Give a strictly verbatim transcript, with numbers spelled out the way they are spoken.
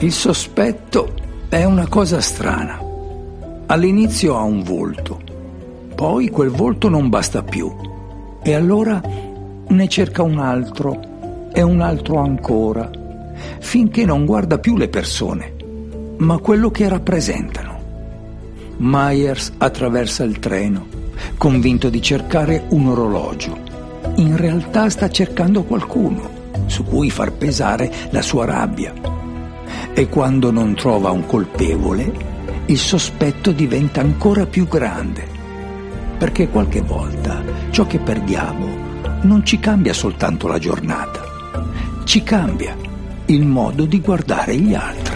Il sospetto è una cosa strana. All'inizio ha un volto, poi quel volto non basta più, e allora ne cerca un altro e un altro ancora, finché non guarda più le persone, ma quello che rappresentano. Myers attraversa il treno, convinto di cercare un orologio. In realtà sta cercando qualcuno su cui far pesare la sua rabbia. E quando non trova un colpevole, il sospetto diventa ancora più grande, perché qualche volta ciò che perdiamo non ci cambia soltanto la giornata, ci cambia il modo di guardare gli altri.